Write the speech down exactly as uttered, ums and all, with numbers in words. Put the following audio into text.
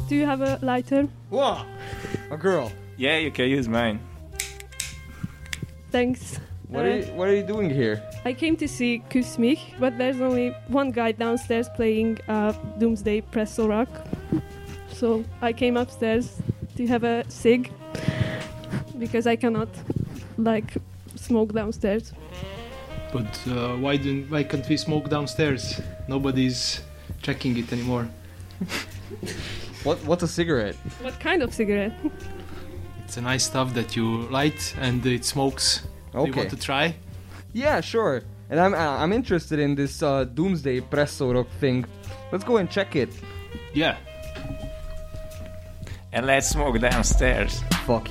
do you have a lighter? Whoa! A girl. Yeah, you can use mine. Thanks. What Uh, are you, what are you doing here? I came to see Kyss mich, but there's only one guy downstairs playing uh, Doomsday Presto Rock. So I came upstairs to have a cig because I cannot like smoke downstairs. But uh, why didn't why can't we smoke downstairs? Nobody's checking it anymore. What What's a cigarette? What kind of cigarette? It's a nice stuff that you light and it smokes. Do you Okay. want to try? Yeah, sure. And I'm uh, I'm interested in this uh, Doomsday Presto Rock thing. Let's go and check it. Yeah. And let's smoke downstairs.